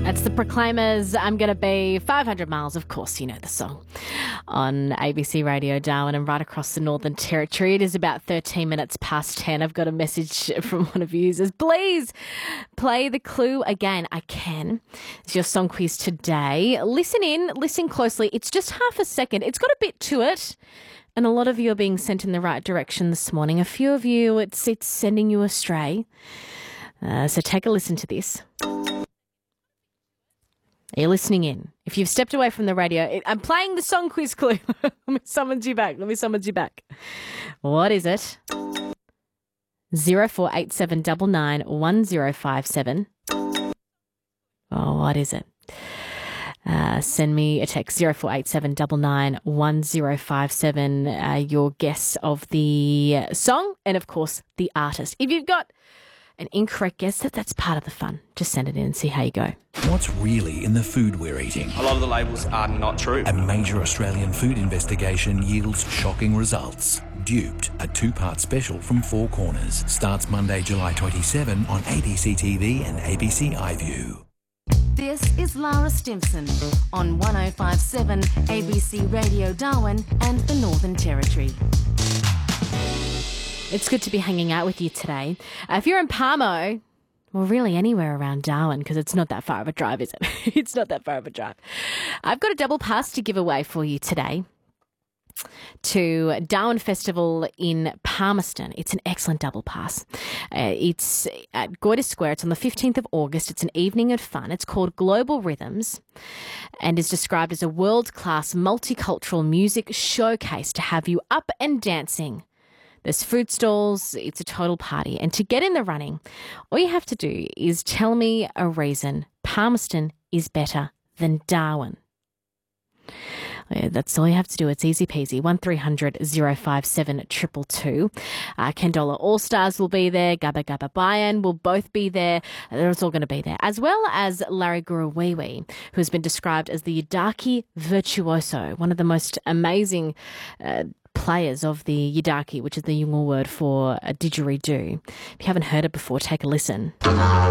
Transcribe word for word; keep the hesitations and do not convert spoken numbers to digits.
That's the Proclaimers. I'm going to be five hundred miles. Of course, you know the song. On A B C Radio Darwin and right across the Northern Territory. It is about thirteen minutes past ten. I've got a message from one of you who says, please play the clue again. I can. It's your song quiz today. Listen in, listen closely. It's just half a second. It's got a bit to it. And a lot of you are being sent in the right direction this morning. A few of you, it's, it's sending you astray. Uh, so take a listen to this. Are you listening in? If you've stepped away from the radio, it, I'm playing the song quiz clue. Let me summon you back. Let me summon you back. What is it? Zero four eight seven nine nine one zero five seven. Oh, what is it? Uh, send me a text, zero four eight seven nine nine one zero five seven, uh, your guess of the song and, of course, the artist. If you've got an incorrect guess, that that's part of the fun. Just send it in and see how you go. What's really in the food we're eating? A lot of the labels are not true. A major Australian food investigation yields shocking results. Duped, a two-part special from Four Corners, starts Monday, July twenty-seventh on A B C T V and A B C iView. This is Lara Stimson on one oh five point seven A B C Radio Darwin and the Northern Territory. It's good to be hanging out with you today. Uh, if you're in Palmo, well, really anywhere around Darwin, because it's not that far of a drive, is it? It's not that far of a drive. I've got a double pass to give away for you today to Darwin Festival in Palmerston. It's an excellent double pass. Uh, it's at Goyder Square. It's on the fifteenth of August. It's an evening of fun. It's called Global Rhythms and is described as a world-class multicultural music showcase to have you up and dancing. There's food stalls, it's a total party. And to get in the running, all you have to do is tell me a reason Palmerston is better than Darwin. Yeah, that's all you have to do. It's easy peasy. one three hundred oh five seven two two two. Uh, Kendola All-Stars will be there. Gabba Gabba Bayan will both be there. They're all going to be there. As well as Larry Gurawiwi, who has been described as the Yidaki virtuoso, one of the most amazing uh, players of the Yidaki, which is the Yolngu word for a didgeridoo. If you haven't heard it before, take a listen.